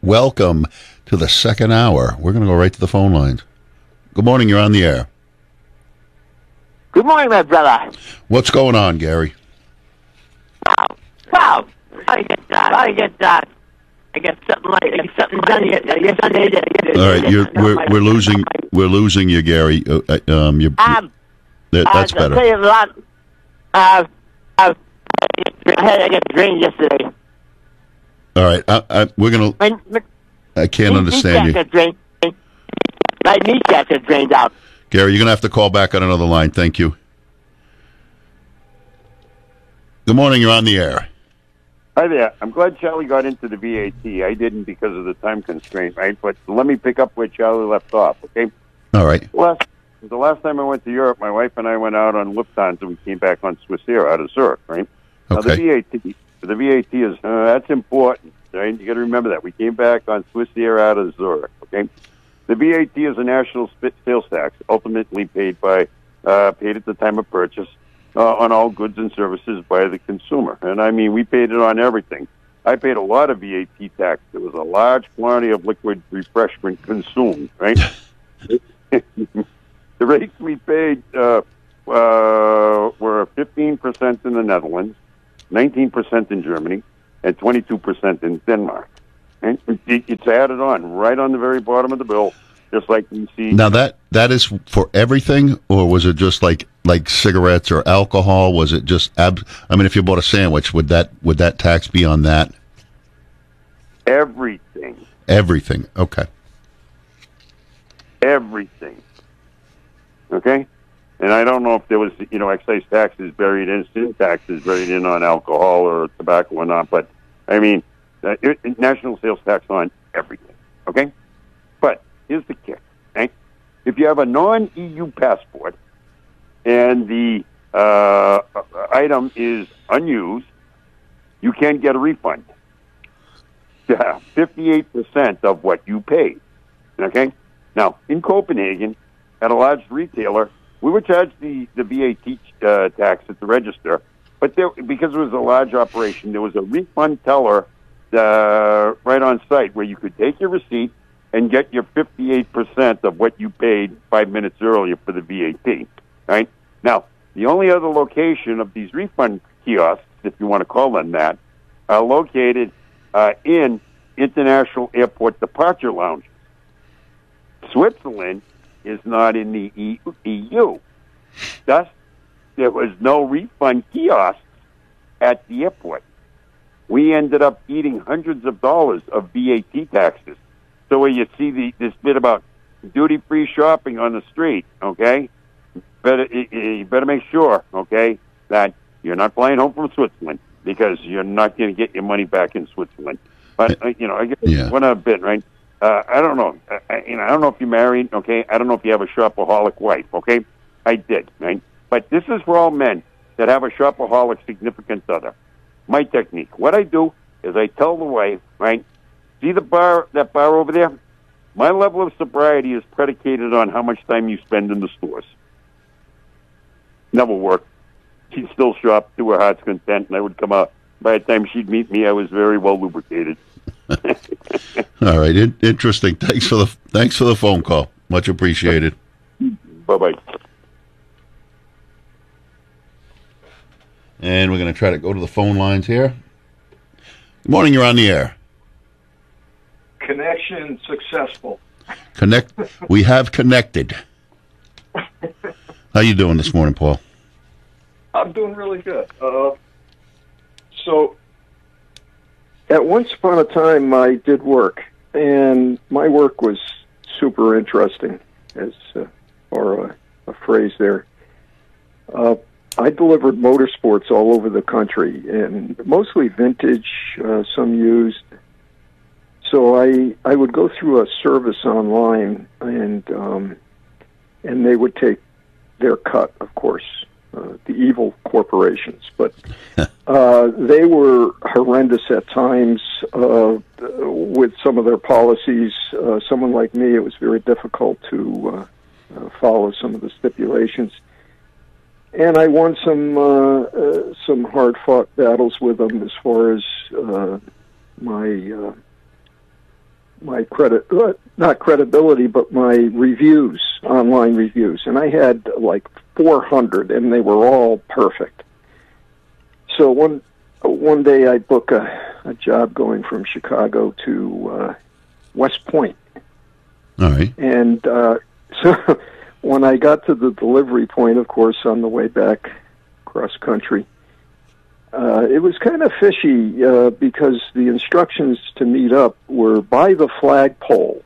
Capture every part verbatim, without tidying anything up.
welcome to the second hour. We're going to go right to the phone lines. Good morning. You're on the air. Good morning, my brother. What's going on, Gary? Wow. Wow. I get that. I get that. I get something like I get something done here. Yes, I did. All right, you're, we're we're losing we're losing you, Gary. Uh, um, you're, Um, that, that's uh, better. I'll tell you a lot. Uh, uh, I had I got drained yesterday. All right, I, I, we're gonna. My, my, I can't my understand you, kneecaps are drained. My kneecaps are drained out. Gary. You're gonna have to call back on another line. Thank you. Good morning. You're on the air. Hi there. I'm glad Charlie got into the V A T. I didn't because of the time constraint, right? But let me pick up where Charlie left off, okay? All right. Last, the last time I went to Europe, my wife and I went out on Lufthansa. We came back on Swissair out of Zurich, right? Now, the Okay. V A T, the V A T is, uh, that's important, right? You got to remember that. We came back on Swissair out of Zurich, okay? The V A T is a national sp- sales tax, ultimately paid by, uh, paid at the time of purchase. Uh, on all goods and services by the consumer. And, I mean, we paid it on everything. I paid a lot of V A T tax. There was a large quantity of liquid refreshment consumed, right? The rates we paid uh, uh, were fifteen percent in the Netherlands, nineteen percent in Germany, and twenty-two percent in Denmark. And it, it's added on right on the very bottom of the bill, just like you see. Now that that is for everything, or was it just like like cigarettes or alcohol? Was it just ab- I mean, if you bought a sandwich, would that would that tax be on that? Everything. Everything. Okay. Everything. Okay? And I don't know if there was, you know, excise taxes buried in, sin taxes buried in on alcohol or tobacco or not, but, I mean, uh, it, it, national sales tax on everything. Okay? But here's the kick. Okay? If you have a non-E U passport and the uh, item is unused, you can get a refund. Yeah, fifty-eight percent of what you paid. Okay? Now, in Copenhagen, at a large retailer, we were charged the, the V A T uh, tax at the register, but there, because it was a large operation, there was a refund teller uh, right on site where you could take your receipt and get your fifty-eight percent of what you paid five minutes earlier for the V A T. Right? Now, the only other location of these refund kiosks, if you want to call them that, are located uh, in international airport departure lounges. Switzerland is not in the E U. Thus, there was no refund kiosks at the airport. We ended up eating hundreds of dollars of V A T taxes. So where you see the, this bit about duty-free shopping on the street, okay, better you better make sure, okay, that you're not flying home from Switzerland because you're not going to get your money back in Switzerland. But uh, you know, I guess Yeah. one other bit, right? Uh, I don't know. I, you know, I don't know if you're married, okay. I don't know if you have a shopaholic wife, okay. I did, right? But this is for all men that have a shopaholic significant other. My technique. What I do is I tell the wife, right? See the bar, that bar over there? My level of sobriety is predicated on how much time you spend in the stores. Never worked. She'd still shop to her heart's content, and I would come out. By the time she'd meet me, I was very well lubricated. All right. In- interesting. Thanks for the thanks for the phone call. Much appreciated. Bye bye. And we're going to try to go to the phone lines here. Good morning. You're on the air. Connection successful. Connect. We have connected. How you doing this morning, Paul? I'm doing really good. Uh, so, at once upon a time, I did work, and my work was super interesting, as uh, or a, a phrase there. Uh, I delivered motorsports all over the country, and mostly vintage, uh, some used. So I I would go through a service online, and um, and they would take their cut, of course, uh, the evil corporations. But uh, they were horrendous at times uh, with some of their policies. Uh, someone like me, it was very difficult to uh, uh, follow some of the stipulations. And I won some uh, uh, some hard-fought battles with them as far as uh, my uh, my credit, uh, not credibility, but my reviews, online reviews, and I had like four hundred, and they were all perfect. So one one day I book a, a job going from Chicago to uh, West Point. All right. And uh, so when I got to the delivery point, of course, on the way back cross country, uh, it was kind of fishy uh, because the instructions to meet up were by the flagpole.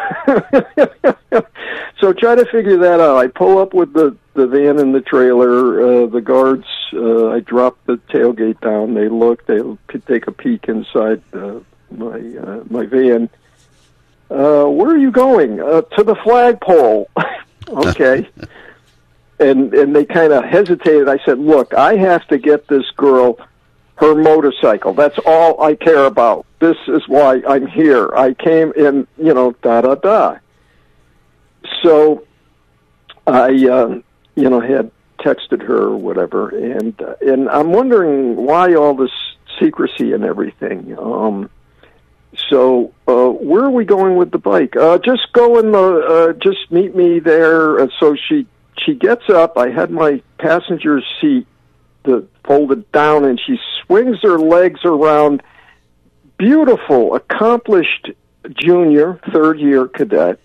So try to figure that out. I pull up with the, the van and the trailer. Uh, the guards, uh, I drop the tailgate down. They look. They could take a peek inside uh, my uh, my van. Uh, where are you going? Uh, to the flagpole. Okay. And and they kind of hesitated. I said, look, I have to get this girl her motorcycle. That's all I care about. This is why I'm here. I came in, you know, da-da-da. So I, uh, you know, had texted her or whatever, and uh, and I'm wondering why all this secrecy and everything. Um, so uh, where are we going with the bike? Uh, just go in the, uh, just meet me there. Uh, so she she gets up. I had my passenger seat the, folded down, and she swings her legs around. Beautiful, accomplished junior, third year cadet.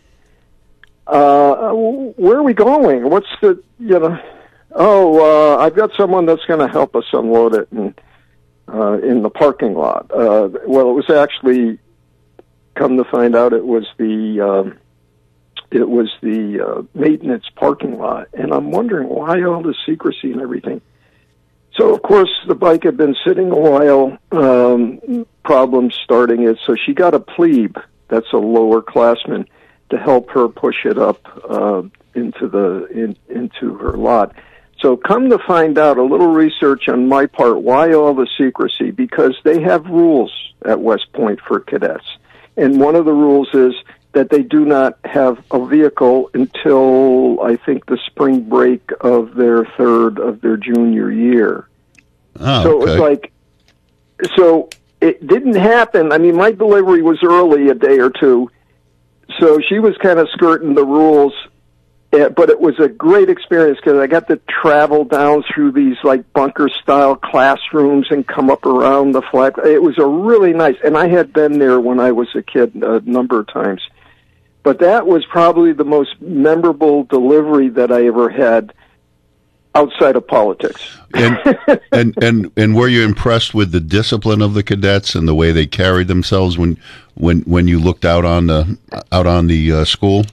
Uh, where are we going? What's the, you know, oh, uh, I've got someone that's going to help us unload it in, uh, in the parking lot. Uh, well, it was actually, come to find out, it was the, um, it was the uh, maintenance parking lot. And I'm wondering why all the secrecy and everything. So, of course, the bike had been sitting a while, um, problems starting it. So she got a plebe, that's a lower classman, to help her push it up uh, into the in, into her lot. So come to find out, a little research on my part, why all the secrecy? Because they have rules at West Point for cadets. And one of the rules is that they do not have a vehicle until, I think, the spring break of their third of their junior year. Oh, so okay. it was like, so it didn't happen. I mean, my delivery was early, a day or two, so she was kind of skirting the rules, but it was a great experience because I got to travel down through these like bunker-style classrooms and come up around the flag. It was a really nice, and I had been there when I was a kid a number of times. But that was probably the most memorable delivery that I ever had outside of politics. And, and and and were you impressed with the discipline of the cadets and the way they carried themselves when when when you looked out on the out on the uh, school?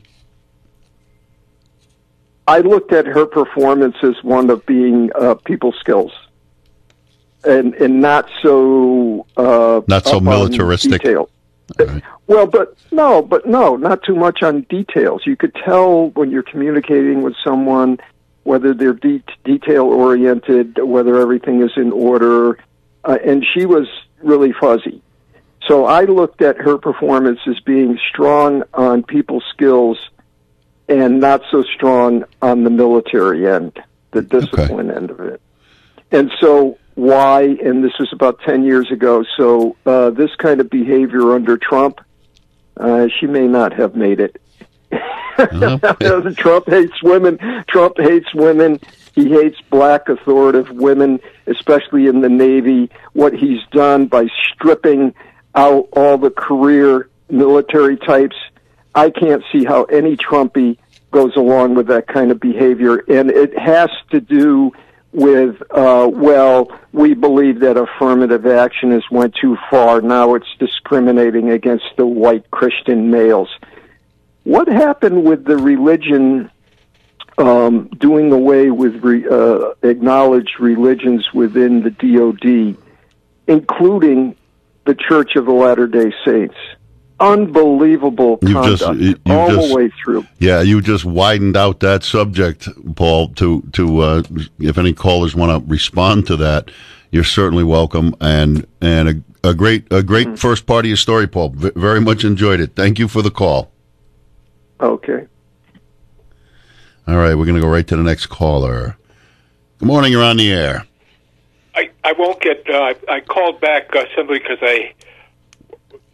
I looked at her performance as one of being uh, people skills, and and not so uh, not so militaristic. Right. Well, but no, but no, not too much on details. You could tell when you're communicating with someone whether they're de- detail-oriented, whether everything is in order, uh, and she was really fuzzy. So I looked at her performance as being strong on people skills and not so strong on the military end, the discipline okay. end of it. And so why, and this was about ten years ago, so uh, this kind of behavior under Trump, uh, she may not have made it. Uh-huh. Trump hates women. Trump hates women. He hates black authoritative women, especially in the Navy. What he's done by stripping out all the career military types, I can't see how any Trumpy goes along with that kind of behavior. And it has to do with, uh, well, we believe that affirmative action has went too far. Now it's discriminating against the white Christian males. What happened with the religion um, doing away with re, uh, acknowledged religions within the D O D, including the Church of the Latter-day Saints? Unbelievable you conduct just, you, you all just, the way through. Yeah, you just widened out that subject, Paul, to, to uh, if any callers want to respond to that, you're certainly welcome. And and a, a great a great mm-hmm. first part of your story, Paul. V- very much enjoyed it. Thank you for the call. Okay. All right, we're going to go right to the next caller. Good morning, you're on the air. I, I won't get, uh, I called back uh, simply because I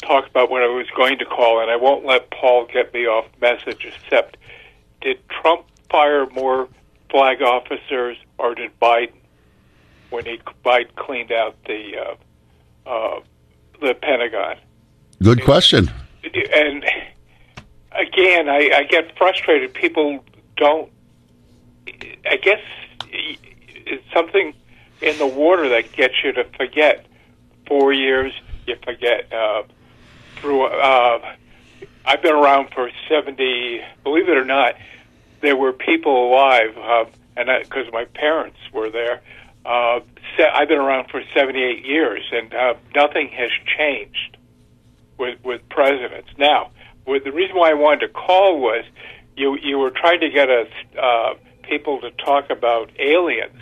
talk about what I was going to call, and I won't let Paul get me off message, except did Trump fire more flag officers, or did Biden, when he Biden cleaned out the uh, uh, the Pentagon? Good question. And again, I, I get frustrated. People don't, I guess it's something in the water that gets you to forget. Four years, you forget. Uh, through, uh, I've been around for seventy, believe it or not, there were people alive, uh, and because my parents were there. Uh, se- I've been around for seventy-eight years, and uh, nothing has changed with with presidents. Now, with the reason why I wanted to call was you you were trying to get us uh, people to talk about aliens,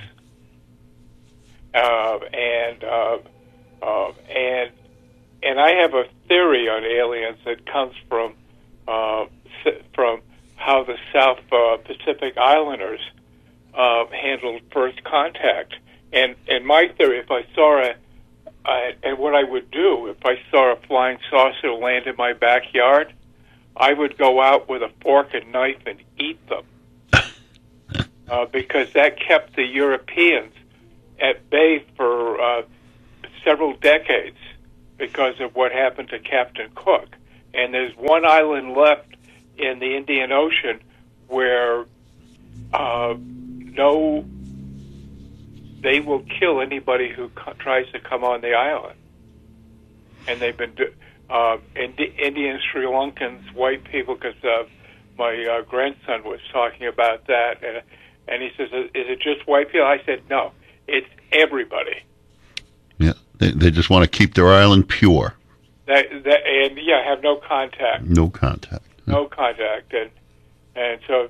uh, and uh, uh, and and I have a theory on aliens that comes from uh, from how the South uh, Pacific Islanders uh, handled first contact. And and my theory, if I saw a, uh, and what I would do if I saw a flying saucer land in my backyard, I would go out with a fork and knife and eat them, uh, because that kept the Europeans at bay for uh, several decades because of what happened to Captain Cook. And there's one island left in the Indian Ocean where uh, no. They will kill anybody who co- tries to come on the island. And they've been, do- uh, Indi- Indian, Sri Lankans, white people, because uh, my uh, grandson was talking about that, and and he says, is it just white people? I said, no, it's everybody. Yeah, they, they just want to keep their island pure. That, that and, yeah, have no contact. No contact. No contact. And, and so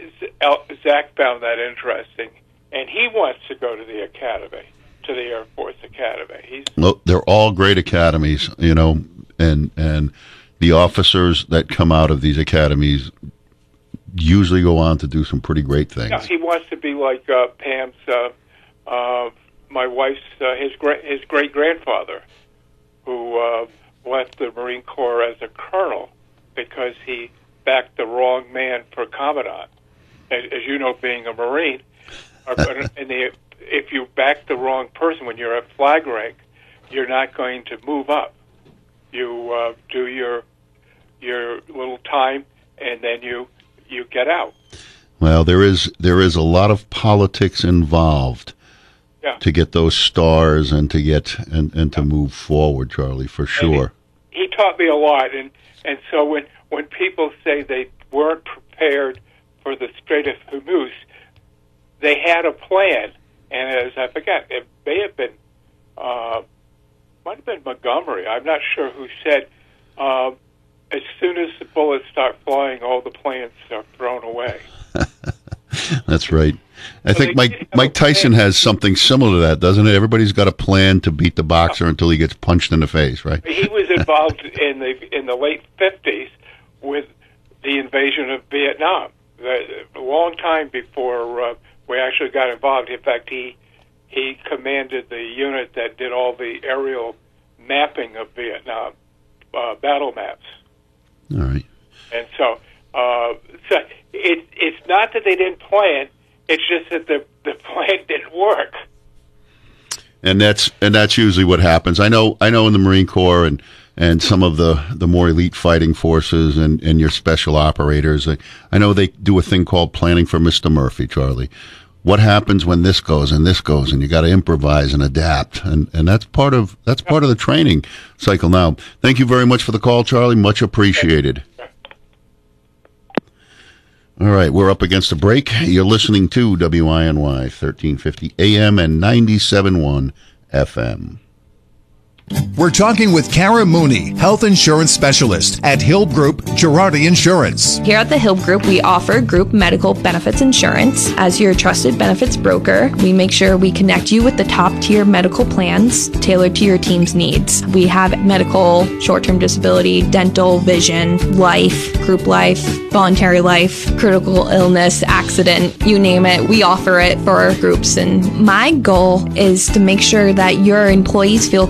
Zach found that interesting. And he wants to go to the academy, to the Air Force Academy. He's well, they're all great academies, you know, and and the officers that come out of these academies usually go on to do some pretty great things. Yeah, he wants to be like uh, Pam's, uh, uh, my wife's, uh, his gra- his great grandfather, who uh, left the Marine Corps as a colonel because he backed the wrong man for commandant. As, as you know, being a Marine. And the, if you back the wrong person when you're at flag rank, you're not going to move up. You uh, do your your little time, and then you you get out. Well, there is there is a lot of politics involved yeah. to get those stars and to get and, and to move forward, Charlie, for sure. He, he taught me a lot, and and so when when people say they weren't prepared for the Strait of Hormuz, they had a plan, and as I forget, it may have been, uh, might have been Montgomery. I'm not sure who said, uh, as soon as the bullets start flying, all the plans are thrown away. That's right. I so think Mike Mike Tyson has something similar to that, doesn't it? Everybody's got a plan to beat the boxer until he gets punched in the face, right? He was involved in the in the late fifties with the invasion of Vietnam, a long time before. Uh, We actually got involved. In fact, he he commanded the unit that did all the aerial mapping of Vietnam, uh, battle maps. All right. And so, uh, so it, it's not that they didn't plan; it's just that the the plan didn't work. And that's and that's usually what happens. I know. I know in the Marine Corps and. And some of the, the more elite fighting forces and, and your special operators, I, I know they do a thing called planning for Mister Murphy, Charlie. What happens when this goes and this goes, and you got to improvise and adapt, and, and that's part of that's part of the training cycle. Now, thank you very much for the call, Charlie. Much appreciated. All right, we're up against a break. You're listening to W I N Y thirteen fifty A M and ninety-seven point one F M. We're talking with Kara Mooney, health insurance specialist at Hill Group Girardi Insurance. Here at the Hill Group, we offer group medical benefits insurance. As your trusted benefits broker, we make sure we connect you with the top-tier medical plans tailored to your team's needs. We have medical, short-term disability, dental, vision, life, group life, voluntary life, critical illness, accident, you name it. We offer it for our groups. And my goal is to make sure that your employees feel confident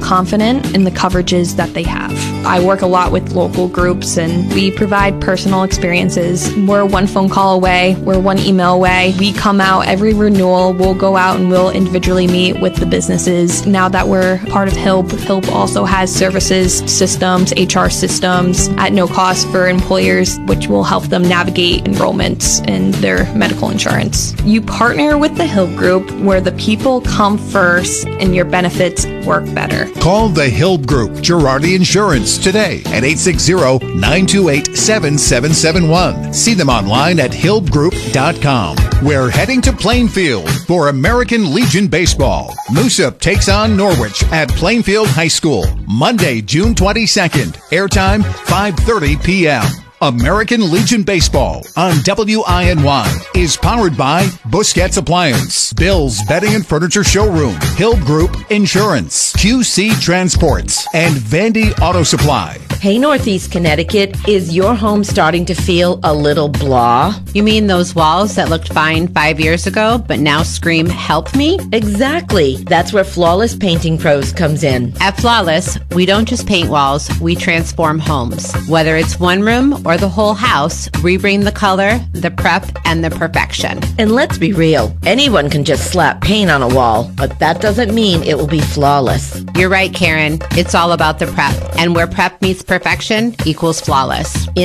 confident in the coverages that they have. I work a lot with local groups, and we provide personal experiences. We're one phone call away. We're one email away. We come out every renewal. We'll go out and we'll individually meet with the businesses. Now that we're part of H I L B, H I L B also has services, systems, H R systems at no cost for employers, which will help them navigate enrollments in their medical insurance. You partner with the H I L B Group, where the people come first and your benefits work better. Call the H I L B Group Girardi Insurance today at eight six zero, nine two eight, seven seven seven one. See them online at hilb group dot com. We're heading to Plainfield for American Legion Baseball. Moosup takes on Norwich at Plainfield High School, Monday, June twenty-second. Airtime five thirty p.m. American Legion Baseball on W I N Y is powered by Busquets Appliance, Bill's Bedding and Furniture Showroom, H I L B Group Insurance, Q C Transports, and Vandy Auto Supply. Hey, Northeast Connecticut, is your home starting to feel a little blah? You mean those walls that looked fine five years ago, but now scream, help me? Exactly. That's where Flawless Painting Pros comes in. At Flawless, we don't just paint walls, we transform homes. Whether it's one room or the whole house, we bring the color, the prep, and the perfection. And let's be real, anyone can just slap paint on a wall, but that doesn't mean it will be flawless. You're right, Karen. It's all about the prep. And where prep meets perfection equals flawless.